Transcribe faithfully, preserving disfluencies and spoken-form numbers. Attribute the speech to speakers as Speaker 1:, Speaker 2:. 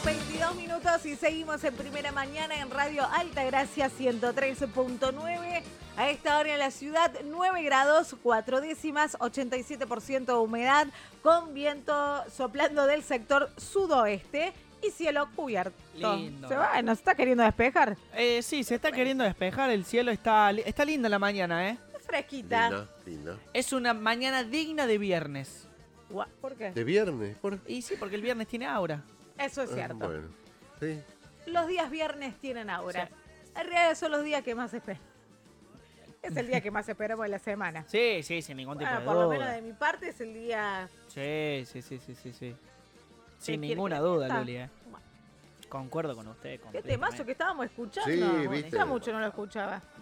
Speaker 1: veintidós minutos y seguimos en Primera Mañana en Radio Altagracia ciento trece punto nueve. A esta hora en la ciudad, nueve grados, cuatro décimas, ochenta y siete por ciento de humedad, con viento soplando del sector sudoeste y cielo cubierto.
Speaker 2: Lindo.
Speaker 1: ¿Se va? ¿Nos está queriendo despejar?
Speaker 2: Eh, sí, se está bueno. queriendo despejar, el cielo está, está linda la mañana, ¿eh?
Speaker 1: Fresquita.
Speaker 3: Linda, linda.
Speaker 2: Es una mañana digna de viernes.
Speaker 1: ¿Por qué?
Speaker 3: ¿De viernes? ¿Por?
Speaker 2: Y sí, porque el viernes tiene aura.
Speaker 1: Eso es cierto.
Speaker 3: Ah, bueno, sí.
Speaker 1: Los días viernes tienen aura.
Speaker 2: Sí.
Speaker 1: En realidad son los días que más esperan. Es el día que más esperamos de la semana.
Speaker 2: Sí, sí, sin ningún tipo
Speaker 1: Bueno,
Speaker 2: de
Speaker 1: por
Speaker 2: duda.
Speaker 1: lo menos de mi parte es el día...
Speaker 2: Sí, sí, sí, sí, sí, sí. Sin
Speaker 1: quiere
Speaker 2: ninguna
Speaker 1: que la
Speaker 2: duda,
Speaker 1: fiesta?
Speaker 2: Luli, ¿eh? Concuerdo con usted.
Speaker 1: Qué temazo que estábamos escuchando.
Speaker 3: Sí,
Speaker 1: no,
Speaker 3: viste.
Speaker 1: ya mucho no lo escuchaba.